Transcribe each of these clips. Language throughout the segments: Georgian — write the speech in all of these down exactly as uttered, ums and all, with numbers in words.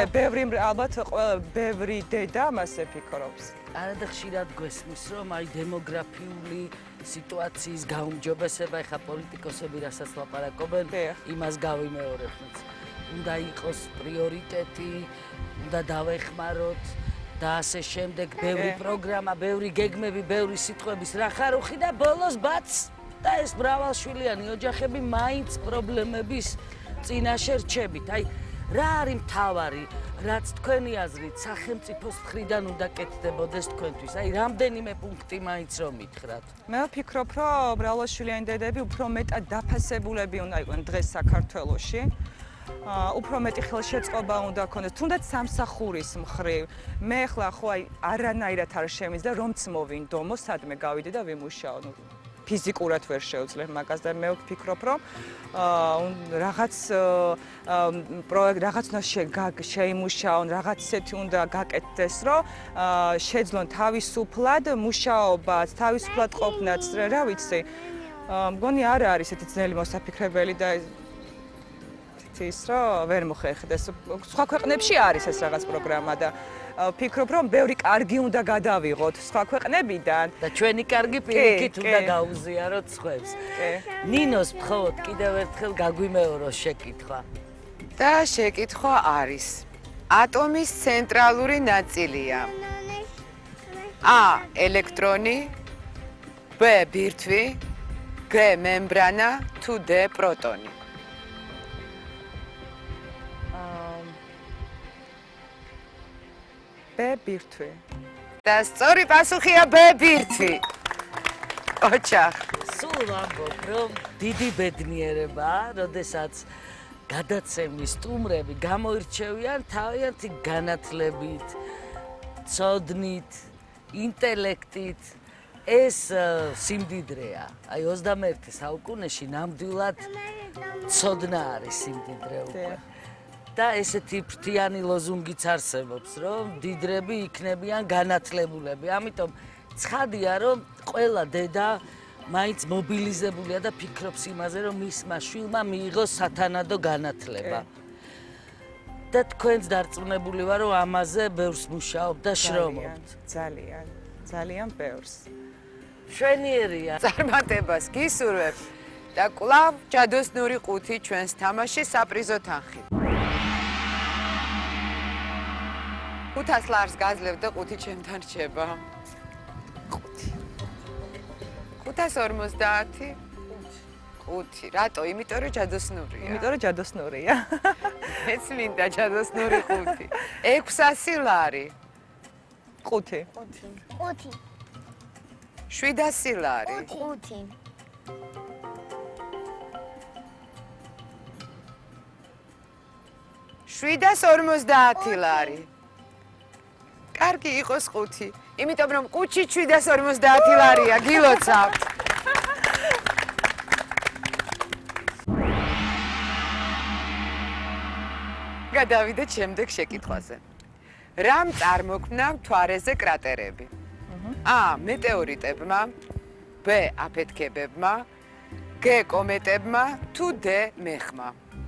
ბევრი ალბათ ბევრი დედა მასე ფიქრობს. არადა ხშირად გვესმის, რომ აი დემოგრაფიული სიტუაციის გაუმჯობესება, ეხა პოლიტიკოსები რასაც ლაპარაკობენ, იმას გავიმეორებთ. უნდა იყოს პრიორიტეტი, უნდა დავეხმაროთ და ასე შემდეგ, ბევრი პროგრამა, ბევრი გეგმები, ბევრი სიტყვების რახარუხი და ბოლოს ბაც და ეს მრავალშვილიანი ოჯახები მაინც პრობლემების წინაშე რჩებით. აი რა არის მთავარი, რაც თქვენი აზრით სახელმწიფოს მხრიდან უნდა კეთდებოდეს თქვენთვის? აი რამდენიმე პუნქტი მაინც რომ მითხრათ. მე ვფიქრობ, რომ მრავალშვილიანი დედები უფრო მეტად დაფასებულები უნდა იყვნენ დღეს საქართველოში. უფრო მეტი ხელშეწყობა უნდა ქონდეს, თუნდაც სამსახურის მხრივ. მე ახლა ხო აი არანაირად არ შემიძლია რომც მოვინდომო, სადმე გავიდე და ვიმუშაო. ფიზიკურად ვერ შეუძლებ მაგას და მე ვფიქრობ, რომ რაღაც პროექტ რაღაც უნდა შეიმუშაონ, რაღაც ისეთი უნდა გაკეთდეს, რომ შეძლონ თავისუფლად მუშაობას, თავისუფლად ყოფნაც, რა ვიცი. მგონი არ არის ესეთი ძნელი მოსაფიქრებელი და ის რომ ვერ მოხერხდეს. სხვა ქვეყნებში არის ეს რაღაც პროგრამა და ვფიქრობ, რომ ბევრი კარგი უნდა გადავიღოთ სხვა ქვეყნებიდან და ჩვენი კარგი პირიქით უნდა გაუზიაროთ სხვებს. ნინოს მხოლოდ კიდევ ერთხელ გაგვიმეოროს შეკითხვა. და შეკითხვა არის: ატომის ცენტრალური ნაწილია A ელექტრონი, B ბირთვი, G მემბრანა, თუ D პროტონი. B ბირთვი. და სწორი პასუხია B ბირთვი. ოჩახ. სულ ვამბობ, რომ დიდი ბედნიერებაა, როდესაც გადაცემის სტუმრები გამოირჩევიან თავიანთი განათლებით, ცოდნით, ინტელექტით. ეს სიმდიდრეა. აი ოცდამეერთე საუკუნეში ნამდვილად ცოდნა არის სიმდიდრე უკვე. და ესეთი ფრთიანი ლოზუნგიც არსებობს, რომ დიდრები იქნებიან განათლებულები. ამიტომ ცხადია, რომ ყველა დედა მაინც მობილიზებულია და ფიქრობს იმაზე, რომ მისმა შვილმა მიიღოს სათანადო განათლება. და თქვენც დარწმუნებული ვარ, რომ ამაზე ბევრს მუშაობ და შრომობთ. ძალიან, ძალიან ბევრს. მშვენიერია. წარმატებას გისურვებ და კვლავ ჯადოსნური ყუთი ჩვენს თამაშის საპრიზო თანხი. ხუთას ლარს გაძლევ და ყუთი ჩემთან რჩება. ყუთი. ხუთას ორმოცდაათი. ყუთი. რატო? იმიტომ რომ ჯადოსნურია. იმიტომ რომ ჯადოსნურია. მეც მინდა ჯადოსნური ყუთი. ექვსასი ლარი. ყუთი. ყუთი. ყუთი. შვიდასი ლარი. ყუთი. შვიდას ორმოცდაათი ლარი. კარგი იყოს ყუთი, იმიტომ რომ ყუთში შვიდას ორმოცდაათი ლარია, გილოცავთ. გადავიდეთ შემდეგ შეკითხვაზე. რამ წარმოქმნა მთვარეზე კრატერები? A მეტეორიტებმა, B აფეთქებებმა, G კომეტებმა, თუ D მეხმა.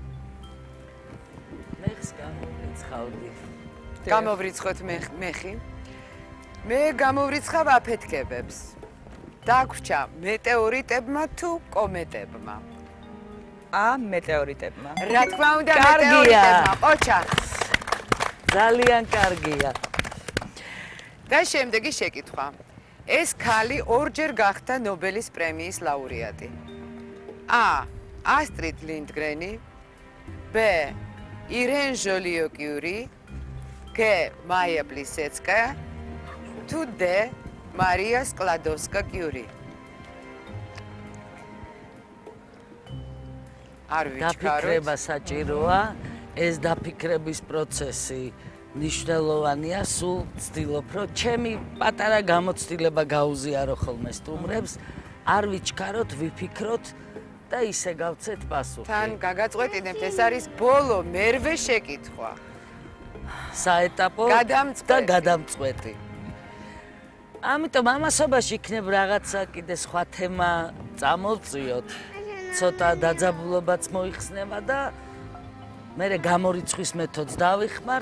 მეხს გამოვრიცხავდი. გამოვრიცხოთ მეხი. მე გამოვრიცხავ აფეთქებებს. დაგვრჩა მეტეორიტებმა თუ კომეტებმა. A მეტეორიტებმა. რა თქმა უნდა მეტეორიტებმა. ოჩა. ძალიან კარგია. და შემდეგი შეკითხვა. ეს ქალი ორჯერ გახდა ნობელის პრემიის ლაურეატი. A ასტრიდ ლინდგრენი, B ირენ ჟოლიო-კიური, G მაია პლისეცკაია, თუ D მარია სკლადოვსკა-კიური. არ ვიჩქაროთ. დაფიქრება საჭიროა, ეს დაფიქრების პროცესი ნიშნულოვანია, სულ ვცდილობ, რომ ჩემი პატარა გამოცდილება გაუზიარო ხოლმე სტუმრებს, არ ვიჩქაროთ, ვიფიქროთ და ისე გავცეთ პასუხი. თან გაგაწყვეტინებთ, ეს არის ბოლო მერვე შეკითხვა. საეტაპო და გადამწყვეტი. ამიტომ ამასობაში იქნებ რაღაცა კიდე სხვა თემა წამოვწიოთ, ცოტა დაძაბულობაც მოიხსნება და მე გამორიცხვის მეთოდს დავიხმარ